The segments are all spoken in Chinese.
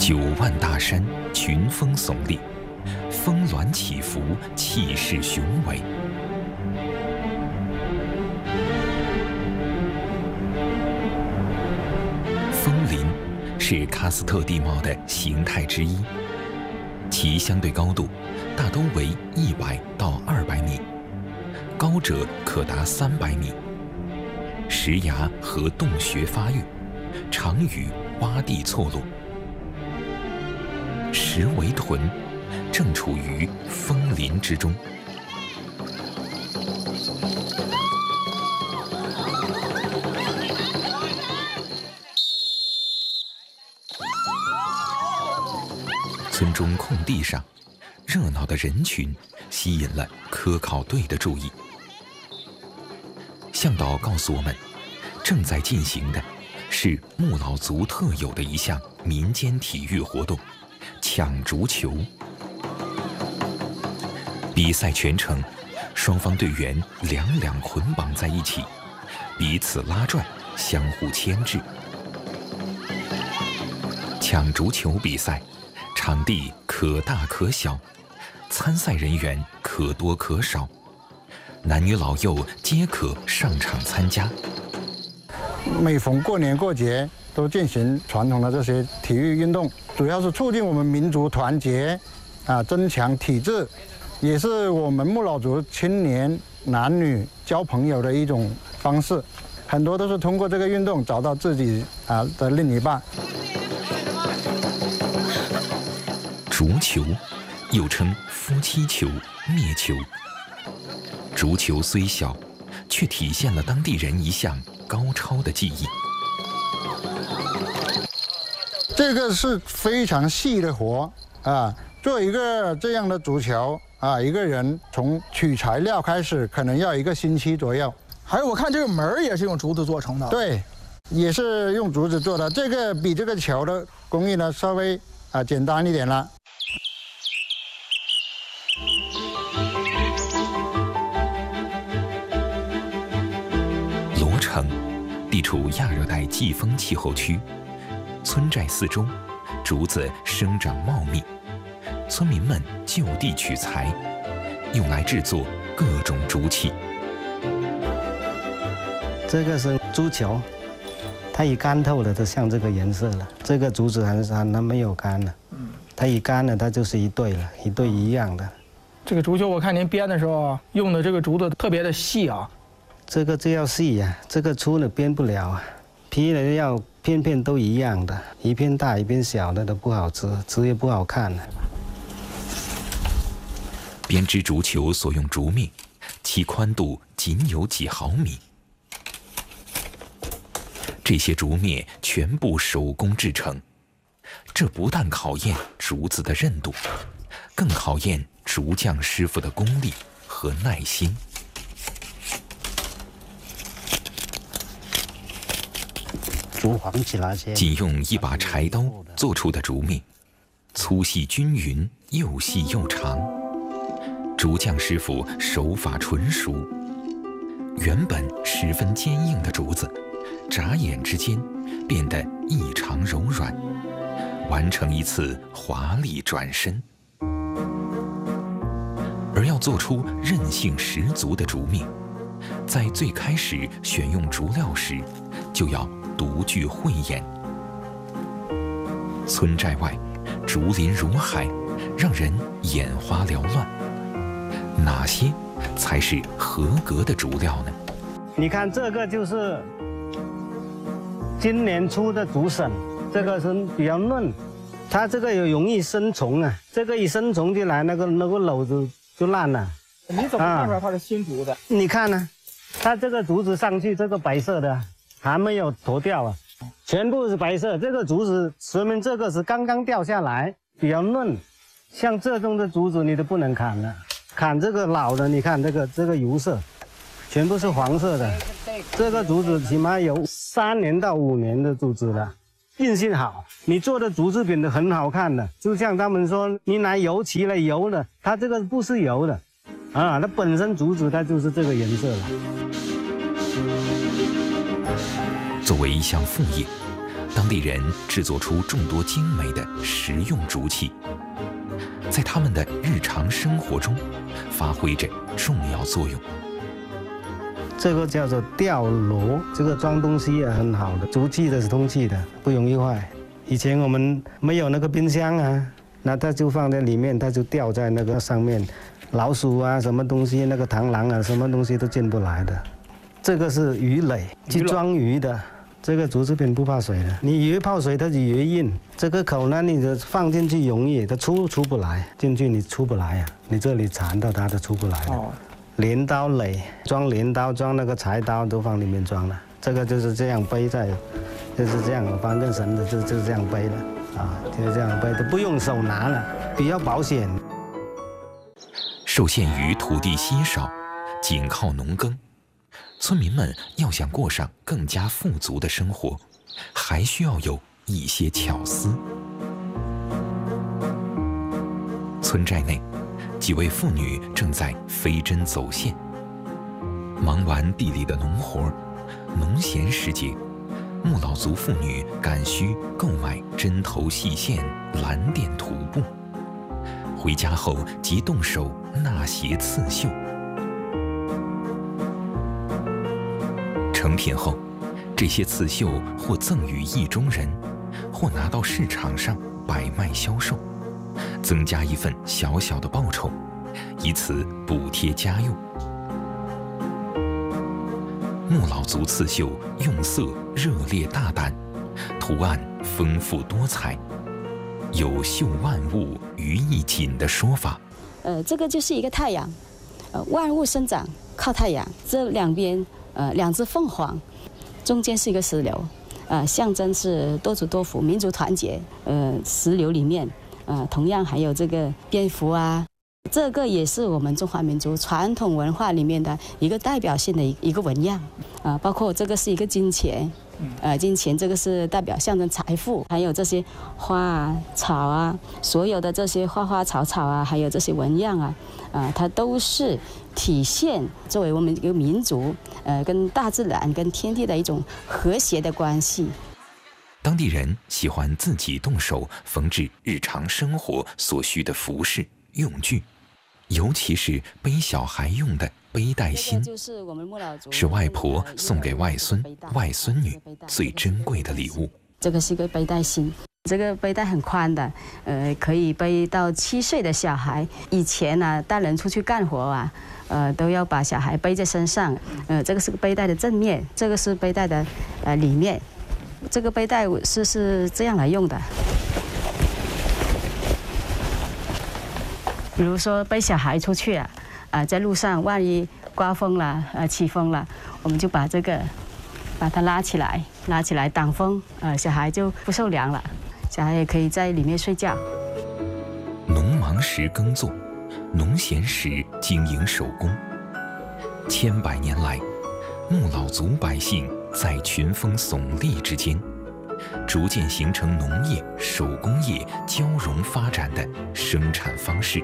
9万大山群峰耸立，峰峦起伏，气势雄伟。峰林是喀斯特地貌的形态之一，其相对高度大都为100到200米，高者可达300米。石崖和洞穴发育，常与洼地错落。石围屯正处于峰林之中。村中空地上，热闹的人群吸引了科考队的注意。向导告诉我们，正在进行的是木老族特有的一项民间体育活动——抢竹球。比赛全程，双方队员两捆绑在一起，彼此拉拽，相互牵制。抢竹球比赛，场地可大可小，参赛人员可多可少，男女老幼皆可上场参加。 每逢过年过节都进行传统的这些体育运动，主要是促进我们民族团结，增强体质，也是我们木老族青年男女交朋友的一种方式。很多都是通过这个运动找到自己的另一半。 竹球又称夫妻球、灭球。竹球虽小，却体现了当地人一项高超的技艺。 这个是非常细的活做一个这样的竹球一个人从取材料开始，可能要1个星期左右。 还有我看这个门也是用竹子做成的。 对，也是用竹子做的。这个比这个球的工艺呢稍微简单一点了。 罗城地处亚热带季风气候区，村寨四周竹子生长茂密，村民们就地取材，用来制作各种竹器。 这个是竹球，它一干透了就像这个颜色了。这个竹子还没有干呢，它一干了它就是一对了，一对一样的。 这个竹球我看您编的时候用的这个竹子特别的细啊。 这个就要细呀，这个粗的编不了，劈了要片片都一样的，一片大一片小的都不好织，织也不好看。 编织竹球所用竹篾，其宽度仅有几毫米。这些竹篾全部手工制成，这不但考验竹子的韧度，更考验竹匠师傅的功力和耐心。 竹簧起来先， 仅用一把柴刀做出的竹篾，粗细均匀，又细又长。竹匠师傅手法纯熟，原本十分坚硬的竹子，眨眼之间变得异常柔软，完成一次华丽转身。而要做出韧性十足的竹篾，在最开始选用竹料时，就要独具慧眼。村寨外，竹林如海，让人眼花缭乱。哪些才是合格的竹料呢？ 你看这个就是今年出的竹笋，这个是比较嫩，它这个有容易生虫啊，这个一生虫进来，那个篓子就烂了。 你怎么看出来它是新竹的？ 你看呢，它这个竹子上去，这个白色的还没有脱掉啊，全部是白色。这个竹子说明这个是刚刚掉下来，比较嫩。像这种的竹子你都不能砍了，砍这个老的，你看这个油色，全部是黄色的。这个竹子起码有3年到5年的竹子了，运气好，你做的竹制品都很好看的。就像他们说，你拿油漆来油的，它这个不是油的，它本身竹子它就是这个颜色了。 作为一项副业， 当地人制作出众多精美的实用竹器，在他们的日常生活中发挥着重要作用。 这个叫做吊箩，这个装东西也很好的，竹器的是通气的，不容易坏。以前我们没有那个冰箱啊，那它就放在里面，它就吊在那个上面，老鼠啊什么东西，那个螳螂啊什么东西都进不来的。这个是鱼垒，去装鱼的。这个竹制品不怕水的，你鱼泡水它就越硬。这个口呢，你就放进去容易，它出不来，进去你出不来呀、你这里缠到它都出不来的。镰刀垒，装镰刀、装那个柴刀都放里面装了。这个就是这样背在，就是这样绑根绳子就是这样背的啊，就是这样背的，不用手拿了，比较保险。 受限于土地稀少，仅靠农耕，村民们要想过上更加富足的生活，还需要有一些巧思。村寨内，几位妇女正在飞针走线。忙完地里的农活，农闲时节，木老族妇女赶需购买针头细线、蓝靛土布，回家后即动手纳鞋刺绣。成品后，这些刺绣或赠予意中人，或拿到市场上摆卖销售，增加一份小小的报酬，以此补贴家用。木老族刺绣用色热烈大胆，图案丰富多彩，有绣万物于一锦的说法。 这个就是一个太阳，万物生长靠太阳，这两边两只凤凰，中间是一个石榴，象征是多子多福、民族团结。石榴里面，同样还有这个蝙蝠啊，这个也是我们中华民族传统文化里面的一个代表性的一个纹样。包括这个是一个金钱，金钱这个是代表象征财富，还有这些花啊、草啊，所有的这些花花草草啊，还有这些纹样啊，它都是体现作为我们一个民族，跟大自然、跟天地的一种和谐的关系。 当地人喜欢自己动手缝制日常生活所需的服饰用具，尤其是背小孩用的背带芯，是外婆送给外孙、外孙女最珍贵的礼物。 这个是一个背带芯，这个背带很宽的，可以背到7岁的小孩。以前呢，大人出去干活啊，都要把小孩背在身上。这个是个背带的正面，这个是背带的里面。这个背带是这样来用的。比如说背小孩出去啊，在路上万一刮风了，起风了，我们就把它拉起来挡风，小孩就不受凉了，小孩也可以在里面睡觉。 农忙时耕作，农闲时经营手工，千百年来，木老族百姓在群峰耸立之间，逐渐形成农业、手工业交融发展的生产方式。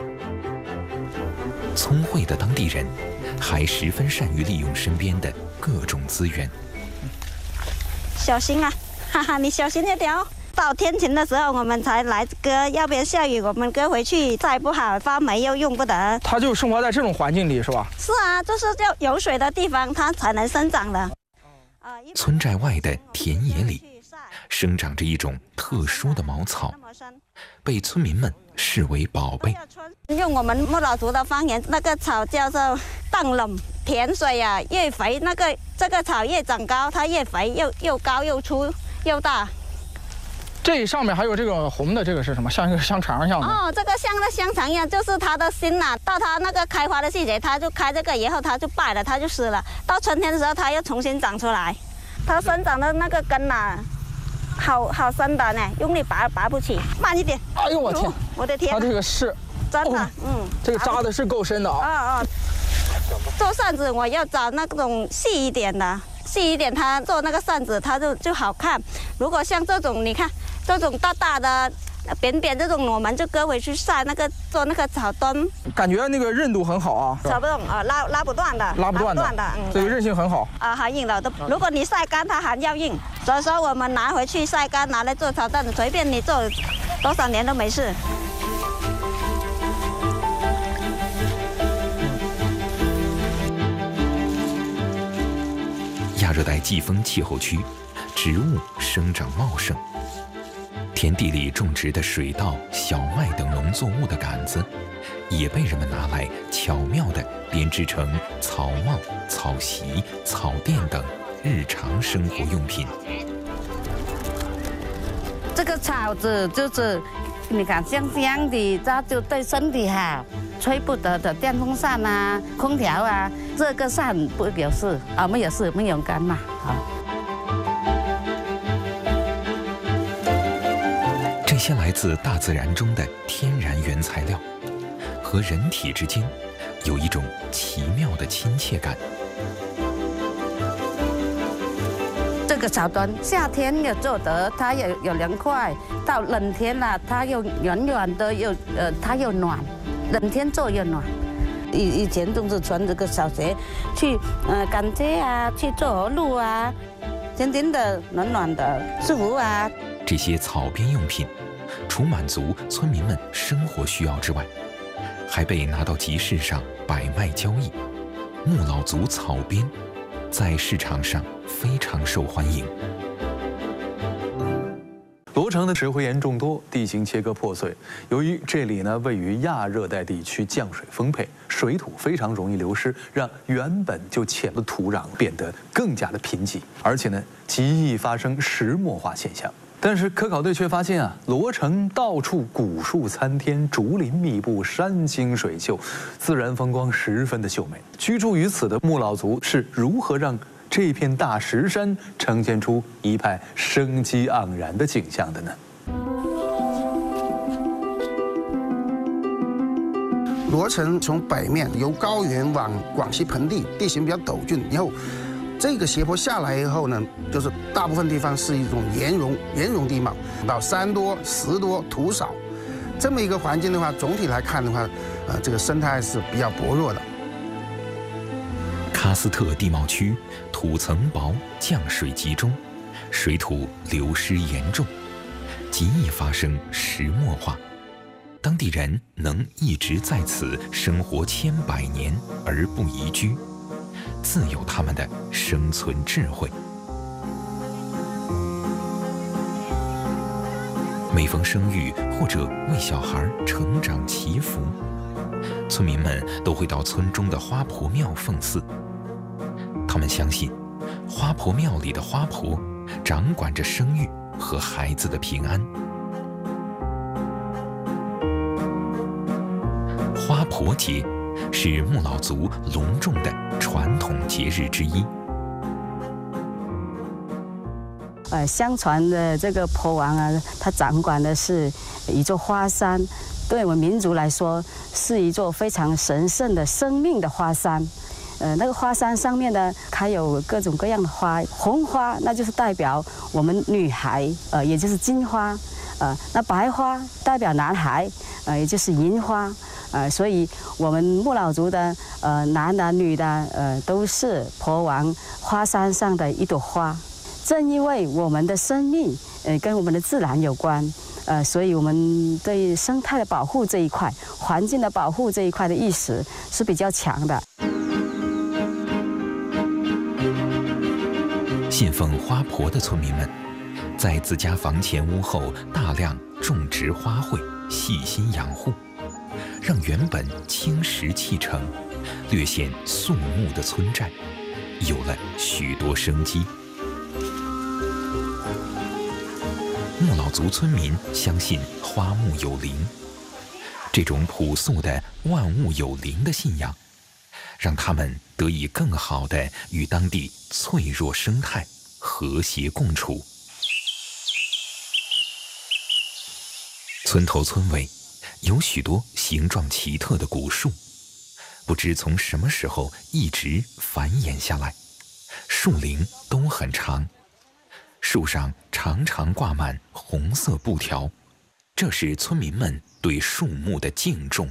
聪慧的当地人还十分善于利用身边的各种资源。 小心啊，哈哈，你小心一点哦。到天晴的时候我们才来割，要不然下雨我们割回去再不好，发霉又用不得。 它就生活在这种环境里是吧？ 是啊，就是要有水的地方它才能生长的。 村寨外的田野里生长着一种特殊的茅草，被村民们视为宝贝。 用我们木老族的方言，那个草叫做荡冷，田水啊越肥，这个草越长高，它越肥，又高又粗又大。 这上面还有这个红的，这个是什么？像一个香肠一样的。 哦，这个像那香肠一样，就是它的心呐。到它那个开花的季节，它就开这个，以后它就败了，它就湿了。到春天的时候，它又重新长出来。它生长的那个根呐，好深的呢，用力拔不起，慢一点。 哎呦我天！ 我的天！ 它这个是真的， 这个扎的是够深的啊。 做扇子我要找那种细一点的，细一点，它做那个扇子它就好看。如果像这种，你看这种大大的扁扁这种，我们就割回去晒做那个草墩。 感觉那个韧度很好啊， 扯不动啊，拉不断的， 拉不断的，这个韧性很好啊，很硬的。如果你晒干，它还要硬。所以说我们拿回去晒干，拿来做草凳，随便你做多少年都没事。 亚热带季风气候区，植物生长茂盛。田地里种植的水稻、小麦等农作物的杆子，也被人们拿来巧妙地编织成草帽、草席、草垫等日常生活用品。 这个草子就是你看香香的，它就对身体好。吹不得的电风扇啊、空调啊，这个扇不有事啊，没有事，没有干嘛啊。 这些来自大自然中的天然原材料，和人体之间有一种奇妙的亲切感。 这个草墩夏天有做得，它有凉快；到冷天了，它又软软的，它又暖。冷天做又暖。以前都是穿这个小鞋去赶街啊，去做活路啊，甜甜的、暖暖的，舒服啊。 这些草编用品，除满足村民们生活需要之外，还被拿到集市上摆卖交易。木老族草编在市场上非常受欢迎。 罗城的石灰岩众多，地形切割破碎。由于这里呢位于亚热带地区，降水丰沛，水土非常容易流失，让原本就浅的土壤变得更加的贫瘠，而且呢极易发生石墨化现象。但是科考队却发现啊，罗城到处古树参天，竹林密布，山清水秀，自然风光十分的秀美。居住于此的木老族是如何让这片大石山呈现出一派生机盎然的景象的呢？ 罗城从北面由高原往广西盆地，地形比较陡峻，然后这个斜坡下来以后呢，就是大部分地方是一种岩溶地貌，到山多石多土少，这么一个环境的话，总体来看的话，这个生态是比较薄弱的。 喀斯特地貌区土层薄，降水集中，水土流失严重，极易发生石墨化。当地人能一直在此生活千百年而不移居，自有他们的生存智慧。每逢生育或者为小孩成长祈福，村民们都会到村中的花婆庙奉祀。他们相信，花婆庙里的花婆掌管着生育和孩子的平安。花婆节是木老族隆重的传统节日之一。 相传的这个婆王啊，他掌管的是一座花山，对我们民族来说，是一座非常神圣的生命的花山。那个花山上面呢，开有各种各样的花，红花那就是代表我们女孩，也就是金花，那白花代表男孩，也就是银花，所以我们木老族的男的女的，都是婆王花山上的一朵花。正因为我们的生命，跟我们的自然有关，所以我们对生态的保护这一块、环境的保护这一块的意识是比较强的。 信奉花婆的村民们，在自家房前屋后大量种植花卉，细心养护，让原本青石砌成、略显肃穆的村寨，有了许多生机。木老族村民相信花木有灵，这种朴素的万物有灵的信仰，让他们得以更好地与当地脆弱生态和谐共处。村头村尾有许多形状奇特的古树，不知从什么时候一直繁衍下来，树龄都很长，树上常常挂满红色布条， 这是村民们对树木的敬重。